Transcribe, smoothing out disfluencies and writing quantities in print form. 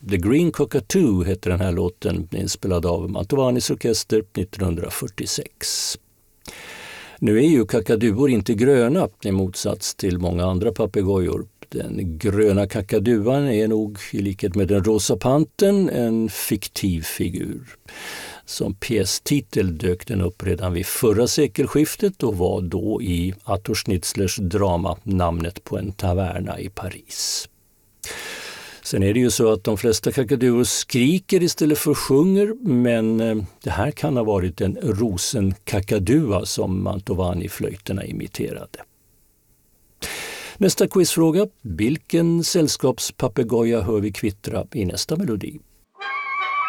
The Green Cockatoo heter den här låten, inspelad av Mantovanis orkester 1946. Nu är ju kakaduor inte gröna i motsats till många andra papegojor. Den gröna kakaduan är nog, i likhet med den rosa pantern, en fiktiv figur. Som pjästitel dök den upp redan vid förra sekelskiftet och var då i Arthur Schnitzlers drama Namnet på en taverna i Paris. Sen är det ju så att de flesta kakaduor skriker istället för sjunger, men det här kan ha varit en rosenkakadua som Mantovani-flöjterna imiterade. Nästa quizfråga. Vilken sällskapspapegoja hör vi kvittra i nästa melodi?